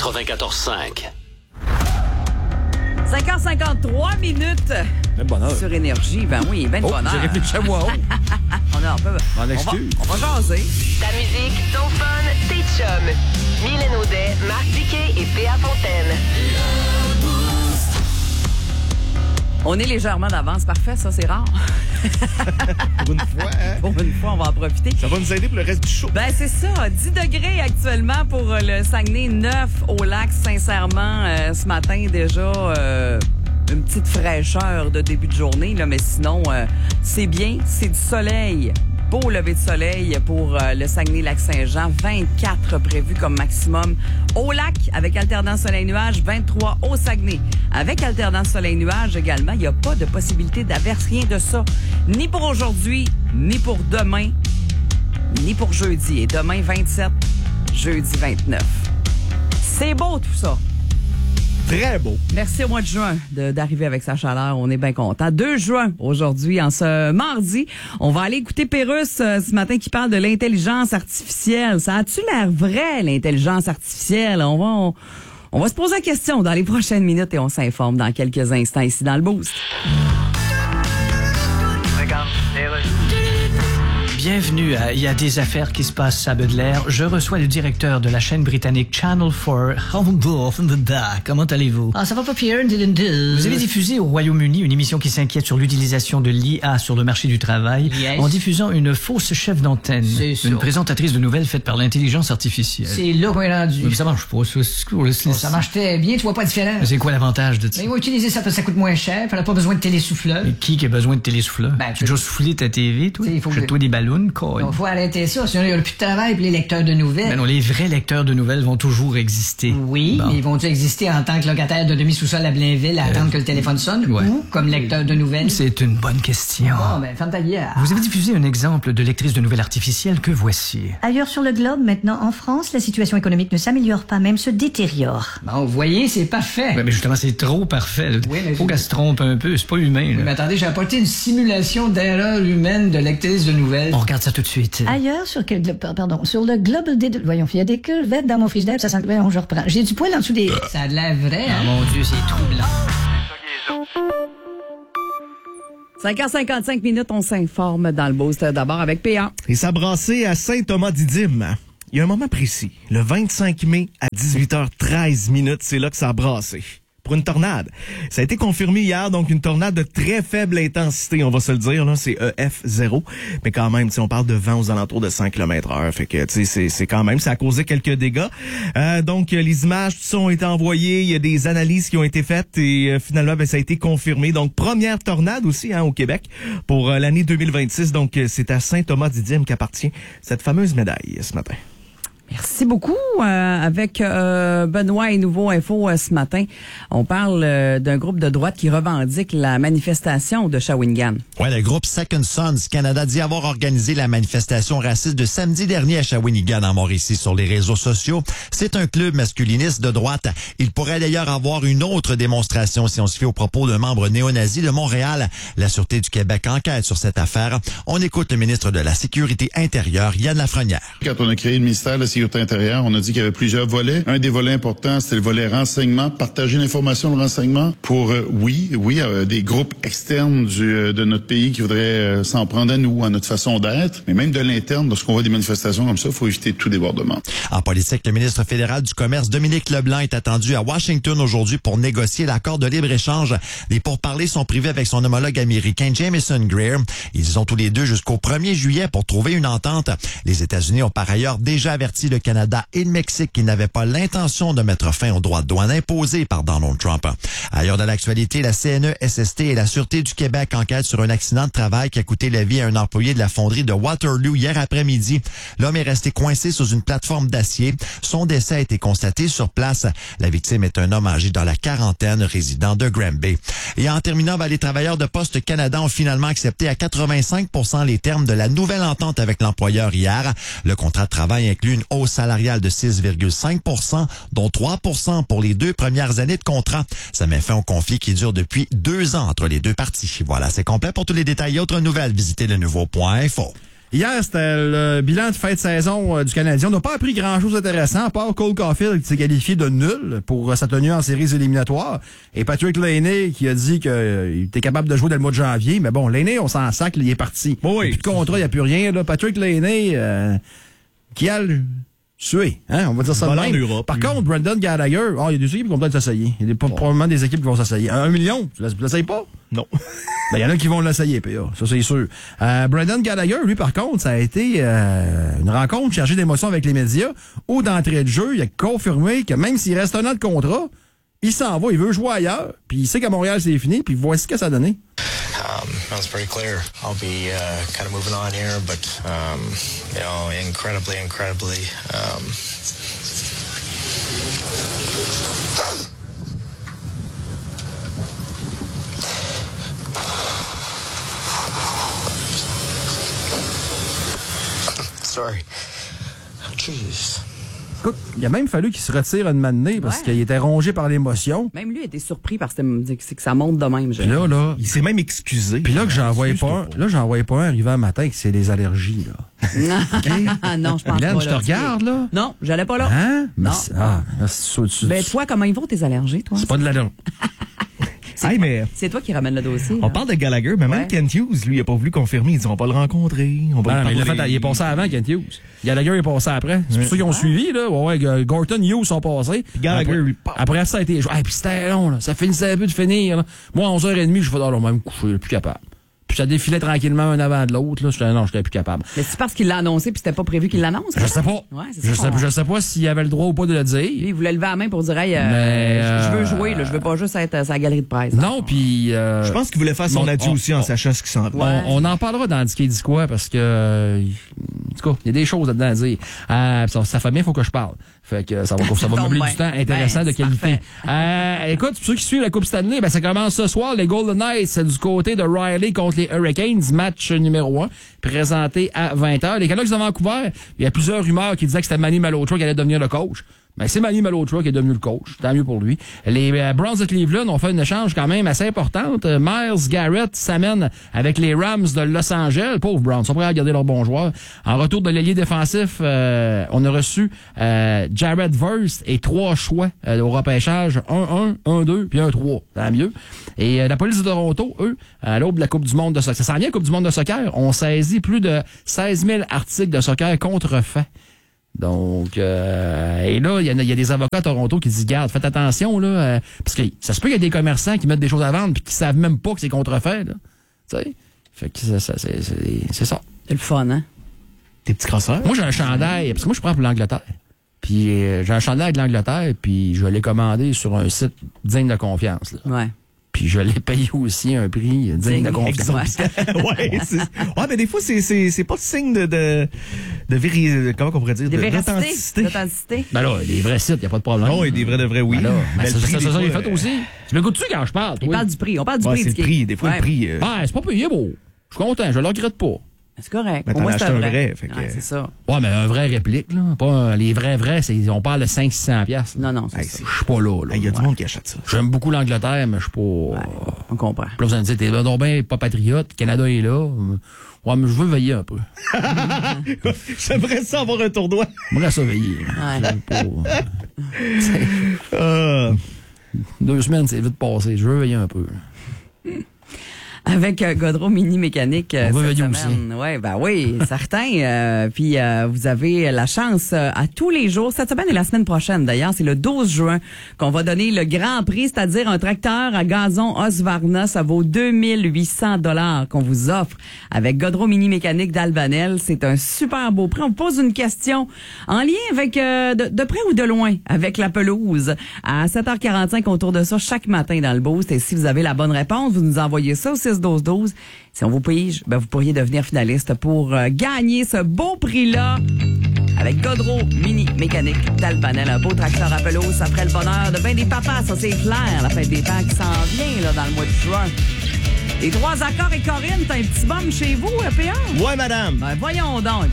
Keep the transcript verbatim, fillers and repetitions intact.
quatre-vingt-quatorze cinq. cinq heures cinquante-trois minutes. Ben bonheur. Sur Énergie. Ben oui, ben de Oh, bonheur. j'ai réfléchi à moi. on, a, on, peut, M'en on, va, excuse. on va jaser. Ta musique, ton fun, tes chums. Mylène Audet, Marc Diquet et Péa Fontaine. On est légèrement d'avance. Parfait, ça, c'est rare. Pour une fois, hein? Pour une fois, on va en profiter. Ça va nous aider pour le reste du show. Ben, c'est ça. dix degrés actuellement pour le Saguenay, neuf au lac. Sincèrement, euh, ce matin, déjà, euh, une petite fraîcheur de début de journée, là, mais sinon, euh, c'est bien. C'est du soleil. Beau lever de soleil pour euh, le Saguenay-Lac-Saint-Jean. vingt-quatre prévu comme maximum au lac avec alternance soleil-nuage. vingt-trois au Saguenay avec alternance soleil-nuage également. Il n'y a pas de possibilité d'averse, rien de ça. Ni pour aujourd'hui, ni pour demain, ni pour jeudi. Et demain, vingt-sept, jeudi, vingt-neuf. C'est beau tout ça. Très beau. Merci au mois de juin de, d'arriver avec sa chaleur. On est bien content. deux juin aujourd'hui, en ce mardi. On va aller écouter Pérusse euh, ce matin qui parle de l'intelligence artificielle. Ça a-tu l'air vrai, l'intelligence artificielle? On va, on, on va se poser la question dans les prochaines minutes et on s'informe dans quelques instants ici dans le Boost. Regarde, bienvenue à Il y a des affaires qui se passent à Baudelaire. Je reçois le directeur de la chaîne britannique Channel quatre. Comment allez-vous? Ah, ça va pas pire, Dylan. Vous avez diffusé au Royaume-Uni une émission qui s'inquiète sur l'utilisation de l'I A sur le marché du travail Yes. en diffusant une fausse chef d'antenne. C'est ça. Une présentatrice de nouvelles faite par l'intelligence artificielle. C'est là qu'on est rendu. Mais ça marche pas. Ça, c'est- Ça marche très bien, tu vois pas de différence. C'est quoi l'avantage de ça? Mais ils vont utiliser ça parce que ça coûte moins cher, puis on n'a pas besoin de télésouffleur. Mais qui qui a besoin de télésouffleur? Ben, tu as déjà soufflé ta T V, toi? Il faut que- Jette-toi des ballons, quoi. Il faut arrêter ça, sinon il n'y aura plus de travail pour les lecteurs de nouvelles. Ben non, les vrais lecteurs de nouvelles vont toujours exister. Oui, Bon. mais ils vont-ils exister en tant que locataire de demi-sous-sol à Blainville à attendre que le téléphone sonne? ouais. Ou comme lecteur de nouvelles? C'est une bonne question. Bon, ben, ferme ta gueule. Vous avez diffusé un exemple de lectrice de nouvelles artificielles que voici. Ailleurs sur le globe, maintenant en France, la situation économique ne s'améliore pas, même se détériore. Bon, vous voyez, c'est parfait. Ouais, mais justement, c'est trop parfait. Là. Oui, mais Faut je- qu'elle se trompe un peu, c'est pas humain. Oui, là. mais attendez, j'ai apporté une simulation d'erreur humaine de lectrice de nouvelles. On regarde ça tout de suite. Ailleurs sur quel glo- pardon, sur le globe des voyons, il y a des crevettes dans mon frigidaire, ça sent voyons, je reprends. J'ai du poil en dessous des Ça a de l'air vrai, Ah hein? mon Dieu, c'est troublant. cinq heures cinquante-cinq minutes, on s'informe dans le Boost. D'abord avec P A. Et ça a brassé à Saint-Thomas-Didyme. Il y a un moment précis, le vingt-cinq mai à dix-huit heures treize minutes, c'est là que ça a brassé. Pour une tornade. Ça a été confirmé hier, donc une tornade de très faible intensité, on va se le dire, là, c'est E F zéro. Mais quand même, tu sais, on parle de vent aux alentours de cinq kilomètres heure, fait que, tu sais, c'est, c'est quand même, ça a causé quelques dégâts. Euh, donc, les images, tout ça ont été envoyées, il y a des analyses qui ont été faites et euh, finalement, ben, ça a été confirmé. Donc, première tornade aussi, hein, au Québec pour euh, l'année deux mille vingt-six. Donc, euh, c'est à Saint-Thomas-Didyme qu'appartient cette fameuse médaille ce matin. Merci beaucoup. Euh, avec euh, Benoît et Nouveau Info euh, ce matin, on parle euh, d'un groupe de droite qui revendique la manifestation de Shawinigan. Ouais, le groupe Second Sons Canada dit avoir organisé la manifestation raciste de samedi dernier à Shawinigan en Mauricie sur les réseaux sociaux. C'est un club masculiniste de droite. Il pourrait d'ailleurs avoir une autre démonstration si on se fie aux propos d'un membre néo-nazi de Montréal. La Sûreté du Québec enquête sur cette affaire. On écoute le ministre de la Sécurité intérieure, Yann Lafrenière. Quand on a créé le ministère de la Sécurité intérieure, on a dit qu'il y avait plusieurs volets. Un des volets importants, c'était le volet renseignement, partager l'information, le renseignement pour, euh, oui, oui, euh, des groupes externes du, euh, de notre pays qui voudraient euh, s'en prendre à nous, à notre façon d'être, mais même de l'interne, lorsqu'on voit des manifestations comme ça, il faut éviter tout débordement. En politique, le ministre fédéral du Commerce, Dominique Leblanc, est attendu à Washington aujourd'hui pour négocier l'accord de libre-échange. Les pourparlers sont privés avec son homologue américain, Jamieson Greer. Ils ont tous les deux jusqu'au premier juillet pour trouver une entente. Les États-Unis ont par ailleurs déjà averti le Canada et le Mexique qu'ils n'avaient pas l'intention de mettre fin aux droits de douane imposés par Donald Trump. Ailleurs de l'actualité, la C N E S S T et la Sûreté du Québec enquêtent sur un accident de travail qui a coûté la vie à un employé de la fonderie de Waterloo hier après-midi. L'homme est resté coincé sous une plateforme d'acier. Son décès a été constaté sur place. La victime est un homme âgé dans la quarantaine, résident de Granby. Et en terminant, ben, les travailleurs de Poste Canada ont finalement accepté à quatre-vingt-cinq pour cent les termes de la nouvelle entente avec l'employeur hier. Le contrat de travail inclut une hausse salariale de six virgule cinq pour cent, dont trois pour cent pour les deux premières années de contrat. Ça met fin au conflit qui dure depuis deux ans entre les deux parties. Voilà, c'est complet. Pour tous les détails et autres nouvelles, visitez le nouveau point info. Hier, c'était le bilan de fin de saison euh, du Canadien. On n'a pas appris grand-chose d'intéressant, à part Cole Caulfield qui s'est qualifié de nul pour euh, sa tenue en séries éliminatoires. Et Patrick Laine qui a dit qu'il euh, était capable de jouer dans le mois de janvier. Mais bon, Laine, on s'en sac, il est parti. Oui. Il n'y a plus de contrat, il n'y a plus rien. Là. Patrick Laine, euh, qui a le... sué, hein? On va dire ça de même. Europe, Par lui. contre, Brendan Gallagher, oh, il y a des équipes qui vont peut-être s'essayer. Il y a pas, probablement des équipes qui vont s'essayer. Un million, tu l'essayes pas? Non. Ben, il y en a qui vont l'essayer, P A. Ça, c'est sûr. Euh, Brendan Gallagher, lui, par contre, ça a été euh, une rencontre chargée d'émotions avec les médias où, d'entrée de jeu, il a confirmé que même s'il reste un an de contrat, il s'en va, il veut jouer ailleurs, puis il sait qu'à Montréal, c'est fini, puis voici ce que ça a donné. Um, that was pretty clear. I'll be uh, kind of moving on here, but um, you know, incredibly, incredibly. Um, sorry. Jeez. Écoute, il a même fallu qu'il se retire une matinée parce Ouais. qu'il était rongé par l'émotion. Même lui était surpris parce que c'est que ça monte de même. Puis là, là, Il s'est même excusé. puis là que j'en voyais pas un, Excuse-toi là, j'en voyais pas un arriver un matin que c'est des allergies, là. non, je pense Hélène, pas. je te là. regarde, là. Non, j'allais pas là. Hein? Mais Non. c'est- ah, là, c'est ça, tu- Ben, toi, comment ils vont tes allergies, toi? c'est pas de l'allergie. Hey, mais C'est toi qui ramène le dossier. on là. parle de Gallagher, mais même Ouais. Kent Hughes, lui, il a pas voulu confirmer. Ils disent, on va le rencontrer. On va Non, lui mais il, a parler. fait, il est passé avant, Kent Hughes. Gallagher est passé après. C'est pour ceux qui ont suivi, là. Ouais, ouais, Gorton, Hughes sont passés. Puis Gallagher, après, lui, paf. après ça a été. Hey, puis c'était long, là. Ça finissait un peu de finir, là. Moi, à onze heures trente, je fais, oh, là, même coucher, je suis plus capable. Puis ça défilait tranquillement un avant de l'autre, là. J'étais, non, j'étais plus capable. Mais c'est parce qu'il l'a annoncé puis c'était pas prévu qu'il l'annonce? Je sais pas. Ouais, c'est je, ça sais, qu'on- je sais pas s'il avait le droit ou pas de le dire. Lui, il voulait lever la main pour dire, hey, euh, Mais, je- je veux euh, jouer, là. Je veux pas juste être à sa galerie de presse. Non, puis. euh, Je pense qu'il voulait faire son on- adieu on- aussi en on- sachant ce qui s'en va. On, on en parlera dans Disquet dit quoi parce que euh, en tout cas, il y a des choses là-dedans à dire. Euh, ça, ça fait bien, il faut que je parle. Fait que ça va, ça va tombe meubler bien. du temps intéressant Ben, de c'est qualité. parfait. Euh, écoute, pour ceux qui suivent la Coupe Stanley, ben ça commence ce soir. Les Golden Knights, c'est du côté de Riley contre les Hurricanes, match numéro un, présenté à vingt heures. Les Canucks de Vancouver, il y a plusieurs rumeurs qui disaient que c'était Manny Malhotra qui allait devenir le coach. Ben, c'est Manny Malhotra qui est devenu le coach. Tant mieux pour lui. Les euh, Browns de Cleveland ont fait une échange quand même assez importante. Euh, Myles Garrett s'amène avec les Rams de Los Angeles. Pauvres Browns, sont prêts à garder leurs bons joueurs. En retour de l'ailier défensif, euh, on a reçu euh, Jared Verse et trois choix euh, au repêchage. un un, un deux, puis un trois. Tant mieux. Et euh, la police de Toronto, eux, à l'aube de la Coupe du monde de soccer, ça s'en vient la Coupe du monde de soccer, ont saisi plus de seize mille articles de soccer contrefaits. Donc, euh, et là, il y, a- il y a des avocats à Toronto qui disent, garde, faites attention, là, euh, parce que ça se peut qu'il y a des commerçants qui mettent des choses à vendre puis qui savent même pas que c'est contrefait, là. Tu sais? Fait que ça, ça, c'est, c'est, c'est ça. C'est le fun, hein? Tes petits crosseurs. Moi, j'ai un chandail, parce que moi, je prends pour l'Angleterre. Puis, euh, j'ai un chandail de l'Angleterre, puis je l'ai commandé sur un site digne de confiance, là. Ouais. Puis, je l'ai payé aussi un prix digne Digne, de confiance. ouais, c'est, ouais, mais des fois, c'est, c'est, c'est pas le signe de, de, de véri, comment on pourrait dire, Des de- véracités. d'authenticité. D'authenticité. Ben là, les vrais sites, il n'y a pas de problème. Non, et des vrais de vrais, oui. Ben là, ben Mais ça, le ça, prix, ça, des ça, il est fois, fait euh, aussi. Tu m'écoutes-tu quand je parle? Il toi? parle du prix. On parle du Ouais, prix. c'est le Dicky. prix. Des fois, Ouais. le prix. euh, Ben, c'est pas payé, beau. Je suis content, je le regrette pas. C'est correct. Ben, Au t'en moins, as c'est acheté un vrai. vrai, fait que- Ouais, c'est ça. Ouais, mais un vrai réplique, là. Pas un- les vrais vrais, c'est, on parle de cinq cents six cents piastres. Non, non, c'est Hey, ça. c'est- Je suis pas là, là. Il y a du Ouais. monde qui achète ça. J'aime beaucoup l'Angleterre, mais je suis pas. On comprend. Puis là, vous allez me dire, t'es donc ben pas patriote, le Canada est là. Ouais, mais je veux veiller un peu. J'aimerais ça avoir un tournoi. Moi, ça veiller. Ouais. J'aime pas. Euh, Deux semaines, c'est vite passé. Je veux veiller un peu. Avec euh, Godreau Mini Mécanique euh, On va cette veiller semaine. Ouais, ben oui, certain. Euh, puis euh, vous avez la chance euh, à tous les jours, cette semaine et la semaine prochaine d'ailleurs, c'est le douze juin qu'on va donner le grand prix, c'est-à-dire un tracteur à gazon Husqvarna, ça vaut deux mille huit cents dollars qu'on vous offre avec Godreau Mini Mécanique d'Albanel. C'est un super beau prix. On vous pose une question en lien avec euh, de, de près ou de loin avec la pelouse à sept heures quarante-cinq autour de ça chaque matin dans le Boost. Et si vous avez la bonne réponse, vous nous envoyez ça au six douze douze. Si on vous pige, ben vous pourriez devenir finaliste pour euh, gagner ce beau prix-là avec Godreau Mini Mécanique d'Albanel. Un beau tracteur à pelouse, ça ferait le bonheur de bien des papas, ça c'est clair. La fête des pères qui s'en vient là, dans le mois de juin. Les trois accords et Corinne, t'as un petit bum chez vous, P A? Ouais, madame. Ben voyons donc.